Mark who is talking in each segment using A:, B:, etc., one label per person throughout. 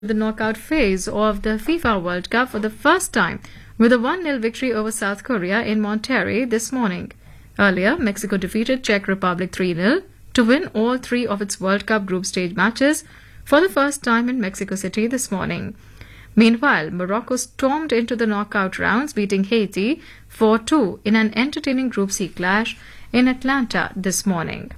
A: the knockout phase of the FIFA World Cup for the first time with a 1-0 victory over South Korea in Monterrey this morning. Earlier, Mexico defeated Czech Republic 3-0 to win all three of its World Cup group stage matches for the first time in Mexico City this morning. Meanwhile, Morocco stormed into the knockout rounds, beating Haiti 4-2 in an entertaining Group C clash in Atlanta this morning.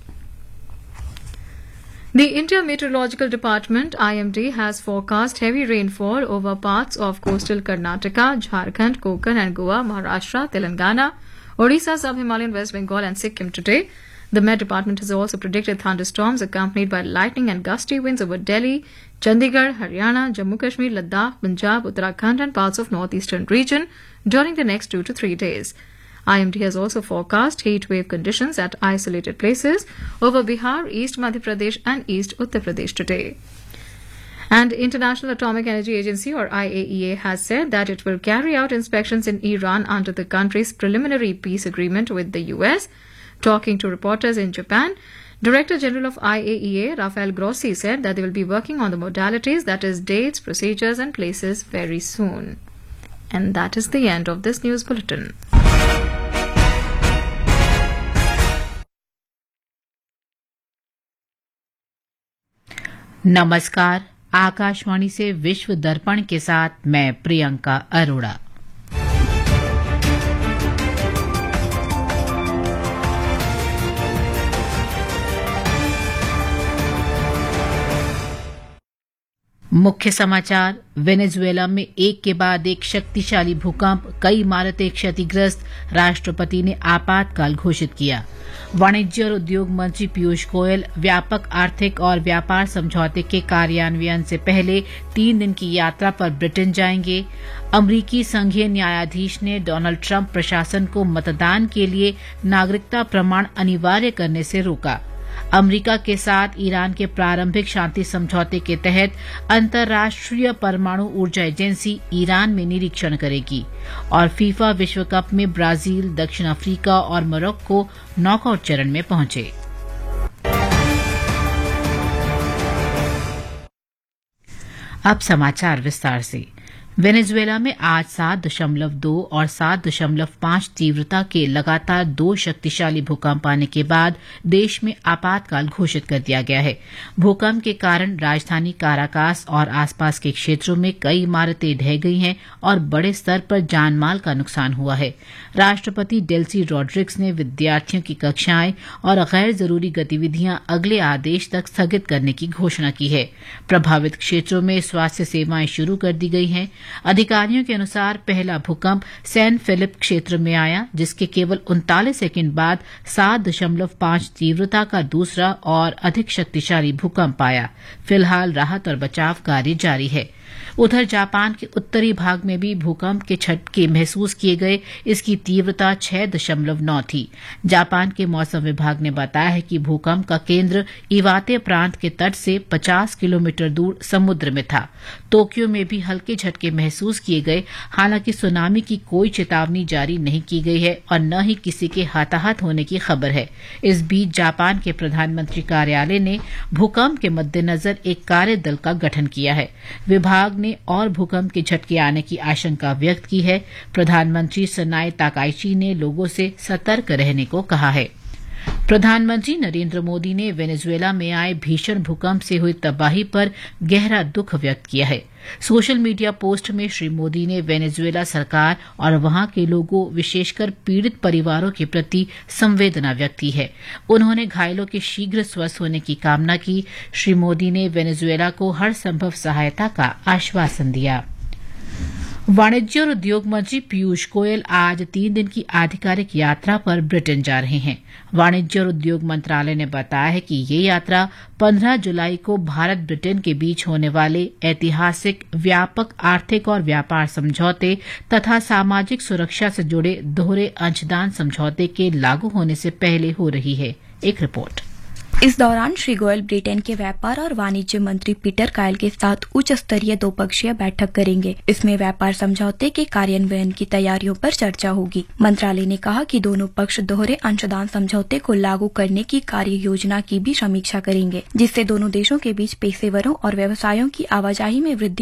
A: The India Meteorological Department (IMD) has forecast heavy rainfall over parts of coastal Karnataka, Jharkhand, Konkan and Goa, Maharashtra, Telangana, Odisha, Sub-Himalayan, West Bengal and Sikkim today. The Met Department has also predicted thunderstorms accompanied by lightning and gusty winds over Delhi, Chandigarh, Haryana, Jammu Kashmir, Ladakh, Punjab, Uttarakhand and parts of northeastern region during the next 2 to 3 days. IMD has also forecast heat wave conditions at isolated places over Bihar, East Madhya Pradesh and East Uttar Pradesh today. And International Atomic Energy Agency or IAEA has said that it will carry out inspections in Iran under the country's preliminary peace agreement with the US. Talking to reporters in Japan, Director General of IAEA, Rafael Grossi, said that they will be working on the modalities, that is, dates, procedures and places very soon. And that is the end of this news bulletin.
B: नमस्कार, आकाशवाणी से विश्व दर्पण के साथ मैं प्रियंका अरोड़ा। मुख्य समाचार। Venezuela में एक के बाद एक शक्तिशाली भूकंप, कई इमारतें क्षतिग्रस्त, राष्ट्रपति ने आपातकाल घोषित किया। वाणिज्य और उद्योग मंत्री पीयूष गोयल व्यापक आर्थिक और व्यापार समझौते के कार्यान्वयन से पहले 3 दिन की यात्रा पर ब्रिटेन जाएंगे। अमरीकी संघीय न्यायाधीश ने डोनाल्ड ट्रंप प्रशासन को मतदान के लिए नागरिकता प्रमाण अनिवार्य करने से रोका। अमेरिका के साथ ईरान के प्रारंभिक शांति समझौते के तहत अंतर्राष्ट्रीय परमाणु ऊर्जा एजेंसी ईरान में निरीक्षण करेगी। और फीफा विश्व कप में ब्राजील, दक्षिण अफ्रीका और मोरक्को नॉकआउट चरण में पहुंचे। अब समाचार विस्तार से। वेनेजुएला में आज 7.2 और 7.5 तीव्रता के लगातार 2 शक्तिशाली भूकंप आने के बाद देश में आपातकाल घोषित कर दिया गया है। भूकंप के कारण राजधानी काराकास और आसपास के क्षेत्रों में कई इमारतें ढह गई हैं और बड़े स्तर पर जानमाल का नुकसान हुआ है। राष्ट्रपति डेल्सी रॉड्रिग्स ने विद्यार्थियों की कक्षाएं और गैर जरूरी गतिविधियां अगले आदेश तक स्थगित करने की घोषणा की है। प्रभावित क्षेत्रों में स्वास्थ्य सेवाएं शुरू कर दी गई हैं। अधिकारियों के अनुसार पहला भूकंप सैन फिलिप क्षेत्र में आया, जिसके केवल 39 सेकंड बाद 7.5 तीव्रता का दूसरा और अधिक शक्तिशाली भूकंप आया। फिलहाल राहत और बचाव कार्य जारी है। उधर जापान के उत्तरी भाग में भी भूकंप के झटके महसूस किए गए। इसकी तीव्रता 6.9 थी। जापान के मौसम विभाग ने बताया है कि भूकंप का केंद्र इवाते प्रांत के तट से 50 किलोमीटर दूर समुद्र में था। टोक्यो में भी हल्के झटके महसूस किए गए। हालांकि सुनामी की कोई चेतावनी जारी नहीं की गई है और न ही किसी के हताहत होने की खबर है। इस बीच जापान के प्रधानमंत्री कार्यालय ने भूकंप के मद्देनजर एक कार्य दल का गठन किया है। विभाग ने और भूकंप के झटके आने की आशंका व्यक्त की है। प्रधानमंत्री सनाए ताकाइची ने लोगों से सतर्क रहने को कहा है। प्रधानमंत्री नरेंद्र मोदी ने वेनेजुएला में आए भीषण भूकंप से हुई तबाही पर गहरा दुख व्यक्त किया है। सोशल मीडिया पोस्ट में श्री मोदी ने वेनेजुएला सरकार और वहां के लोगों, विशेषकर पीड़ित परिवारों के प्रति संवेदना व्यक्त की है। उन्होंने घायलों के शीघ्र स्वस्थ होने की कामना की। श्री मोदी ने वेनेजुएला को हर संभव सहायता का आश्वासन दिया। वाणिज्य और उद्योग मंत्री पीयूष गोयल आज 3 दिन की आधिकारिक यात्रा पर ब्रिटेन जा रहे हैं। वाणिज्य और उद्योग मंत्रालय ने बताया है कि ये यात्रा 15 जुलाई को भारत ब्रिटेन के बीच होने वाले ऐतिहासिक व्यापक आर्थिक और व्यापार समझौते तथा सामाजिक सुरक्षा से जुड़े दोहरे अंशदान समझौते के लागू होने से पहले हो रही है। एक रिपोर्ट।
C: इस दौरान श्री गोयल ब्रिटेन के व्यापार और वाणिज्य मंत्री पीटर कायल के साथ उच्च स्तरीय द्विपक्षीय बैठक करेंगे। इसमें व्यापार समझौते के कार्यान्वयन की तैयारियों पर चर्चा होगी। मंत्रालय ने कहा कि दोनों पक्ष दोहरे अंशदान समझौते को लागू करने की कार्य योजना की भी समीक्षा करेंगे, जिससे दोनों देशों के बीच पेशेवरों और व्यवसायों की आवाजाही में वृद्धि